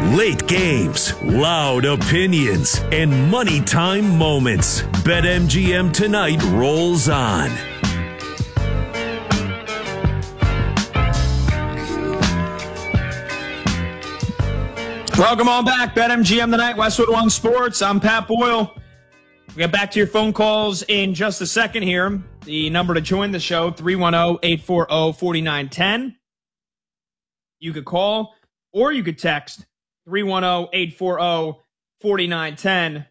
Late games, loud opinions, and money time moments. BetMGM tonight rolls on. Welcome on back. BetMGM tonight, Westwood One Sports. I'm Pat Boyle. We'll get back to your phone calls in just a second here. The number to join the show, 310-840-4910. You could call or you could text 310-840-4910.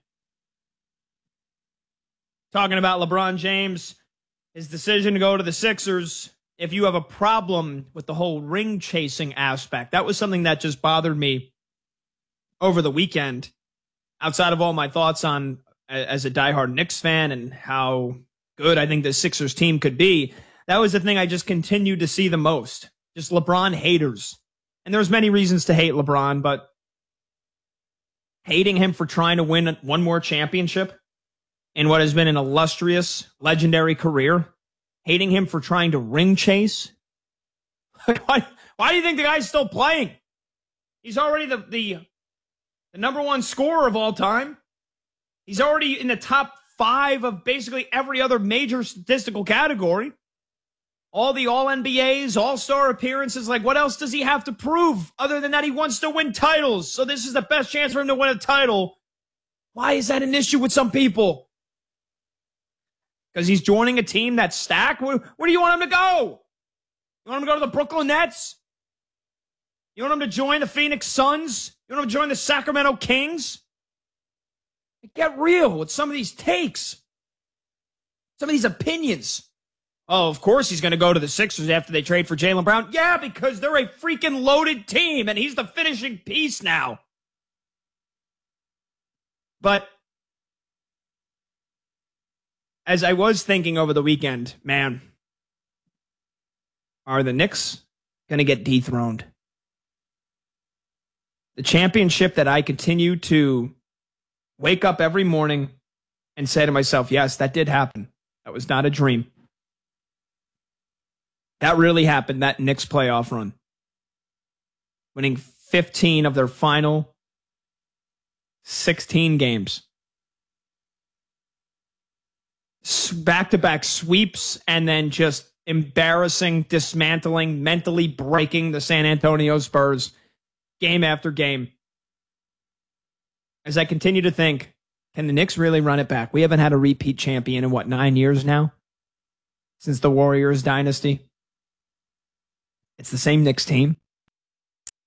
Talking about LeBron James, his decision to go to the Sixers. If you have a problem with the whole ring chasing aspect, that was something that just bothered me over the weekend. Outside of all my thoughts on as a diehard Knicks fan and how good I think the Sixers team could be, that was the thing I just continued to see the most. Just LeBron haters. And there's many reasons to hate LeBron, but hating him for trying to win one more championship in what has been an illustrious, legendary career, hating him for trying to ring chase. Why do you think the guy's still playing? He's already the number one scorer of all time. He's already in the top 5 of basically every other major statistical category. All the All-NBAs, All-Star appearances. Like, what else does he have to prove other than that he wants to win titles? So this is the best chance for him to win a title. Why is that an issue with some people? Because he's joining a team that's stacked? Where do you want him to go? You want him to go to the Brooklyn Nets? You want him to join the Phoenix Suns? You want him to join the Sacramento Kings? Get real with some of these takes. Some of these opinions. Oh, of course he's going to go to the Sixers after they trade for Jaylen Brown. Yeah, because they're a freaking loaded team, and he's the finishing piece now. But as I was thinking over the weekend, man, are the Knicks going to get dethroned? The championship that I continue to wake up every morning and say to myself, yes, that did happen. That was not a dream. That really happened, that Knicks playoff run. Winning 15 of their final 16 games. Back-to-back sweeps and then just embarrassing, dismantling, mentally breaking the San Antonio Spurs game after game. As I continue to think, can the Knicks really run it back? We haven't had a repeat champion in, 9 years now? Since the Warriors dynasty? It's the same Knicks team.